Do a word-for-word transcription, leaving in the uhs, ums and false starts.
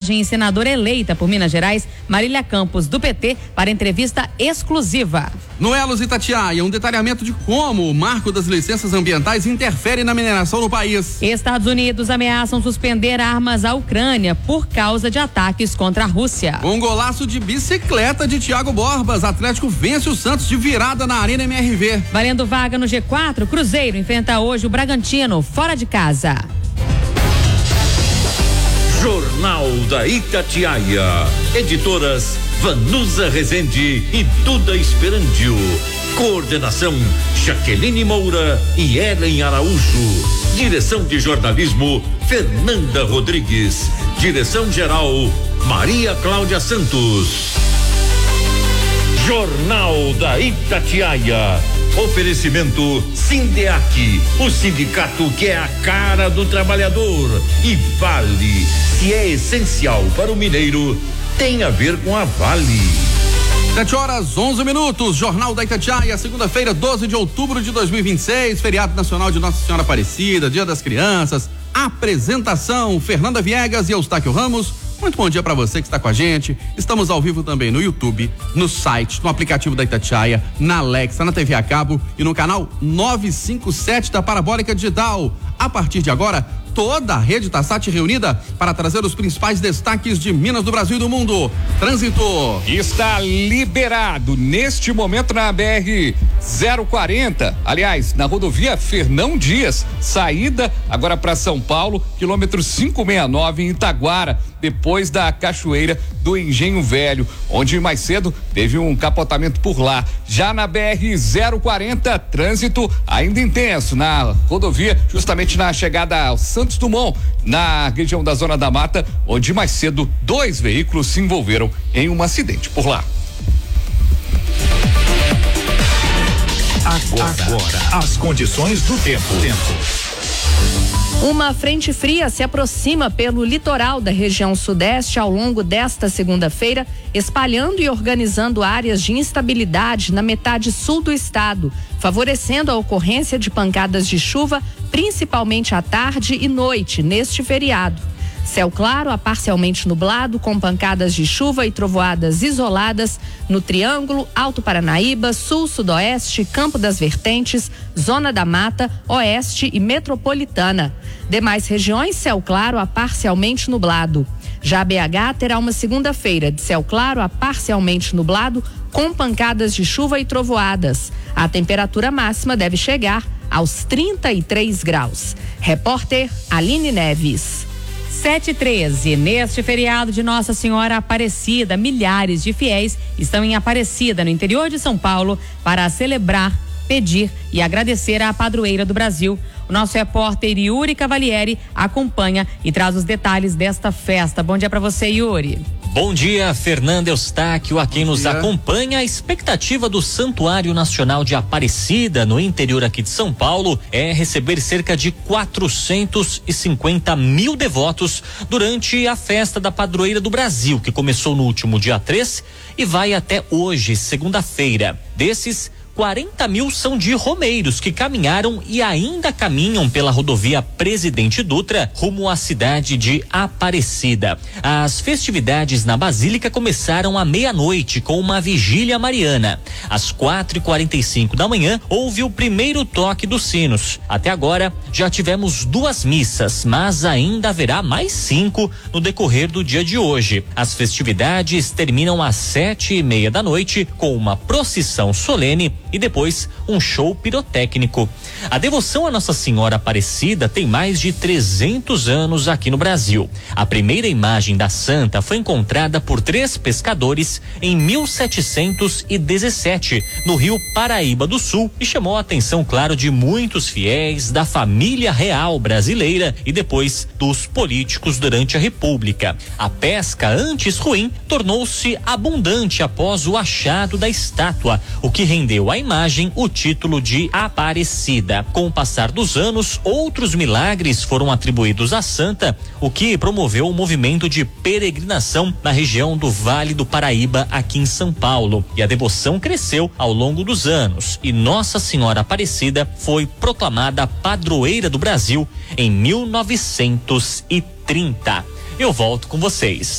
reportagem em senadora eleita por Minas Gerais, Marília Campos, do P T, para entrevista exclusiva. No Elos Itatiaia, um detalhamento de como o marco das licenças ambientais interfere na mineração no país. Estados Unidos ameaçam suspender armas à Ucrânia por causa de ataques contra a Rússia. Um golaço de bicicleta de Thiago Borbas, Atlético vence o Santos de virada na Arena M R V. Valendo vaga no G quatro, Cruzeiro enfrenta hoje o Bragantino, fora de casa. Jornal da Itatiaia. Editoras Vanusa Rezende e Duda Esperandio. Coordenação Jaqueline Moura e Ellen Araújo. Direção de jornalismo Fernanda Rodrigues. Direção geral Maria Cláudia Santos. Jornal da Itatiaia. Oferecimento Sindeac, o sindicato que é a cara do trabalhador. E Vale, se é essencial para o mineiro, tem a ver com a Vale. Sete horas, onze minutos, Jornal da Itatiaia, segunda-feira, doze de outubro de dois mil e vinte e seis, feriado nacional de Nossa Senhora Aparecida, Dia das Crianças. Apresentação, Fernanda Viegas e Eustáquio Ramos. Muito bom dia para você que está com a gente. Estamos ao vivo também no YouTube, no site, no aplicativo da Itatiaia, na Alexa, na T V a cabo e no canal novecentos e cinquenta e sete da Parabólica Digital. A partir de agora, toda a rede Tassat reunida para trazer os principais destaques de Minas, do Brasil e do mundo. Trânsito. Está liberado neste momento na B R zero quarenta, aliás, na rodovia Fernão Dias, saída agora para São Paulo, quilômetro quinhentos e sessenta e nove em Itaguara, depois da Cachoeira do Engenho Velho, onde mais cedo teve um capotamento por lá. Já na B R zero quarenta, trânsito ainda intenso na rodovia, justamente na chegada ao Santos Dumont, na região da Zona da Mata, onde mais cedo dois veículos se envolveram em um acidente por lá. Agora, Agora as condições do tempo. tempo. Uma frente fria se aproxima pelo litoral da região sudeste ao longo desta segunda-feira, espalhando e organizando áreas de instabilidade na metade sul do estado, favorecendo a ocorrência de pancadas de chuva, principalmente à tarde e noite neste feriado. Céu claro a parcialmente nublado, com pancadas de chuva e trovoadas isoladas no Triângulo, Alto Paranaíba, Sul, Sudoeste, Campo das Vertentes, Zona da Mata, Oeste e Metropolitana. Demais regiões, céu claro a parcialmente nublado. Já B H terá uma segunda-feira de céu claro a parcialmente nublado, com pancadas de chuva e trovoadas. A temperatura máxima deve chegar aos trinta e três graus. Repórter Aline Neves. sete e treze, neste feriado de Nossa Senhora Aparecida, milhares de fiéis estão em Aparecida, no interior de São Paulo, para celebrar, pedir e agradecer à padroeira do Brasil. O nosso repórter Yuri Cavalieri acompanha e traz os detalhes desta festa. Bom dia para você, Yuri. Bom dia, Fernanda, Eustáquio, a quem nos acompanha. A expectativa do Santuário Nacional de Aparecida, no interior aqui de São Paulo, é receber cerca de quatrocentos e cinquenta mil devotos durante a festa da Padroeira do Brasil, que começou no último dia três e vai até hoje, segunda-feira. Desses, quarenta mil são de romeiros que caminharam e ainda caminham pela rodovia Presidente Dutra rumo à cidade de Aparecida. As festividades na Basílica começaram à meia-noite com uma vigília mariana. Às quatro e quarenta e cinco da manhã houve o primeiro toque dos sinos. Até agora já tivemos duas missas, mas ainda haverá mais cinco no decorrer do dia de hoje. As festividades terminam às sete e meia da noite com uma procissão solene e depois um show pirotécnico. A devoção a Nossa Senhora Aparecida tem mais de trezentos anos aqui no Brasil. A primeira imagem da santa foi encontrada por três pescadores em mil setecentos e dezessete, no rio Paraíba do Sul, e chamou a atenção, claro, de muitos fiéis, da família real brasileira e depois dos políticos durante a República. A pesca, antes ruim, tornou-se abundante após o achado da estátua, o que rendeu à imagem o título de Aparecida. Com o passar dos anos, outros milagres foram atribuídos à santa, o que promoveu o movimento de peregrinação na região do Vale do Paraíba, aqui em São Paulo. E a devoção cresceu ao longo dos anos, e Nossa Senhora Aparecida foi proclamada padroeira do Brasil em mil novecentos e trinta. Eu volto com vocês.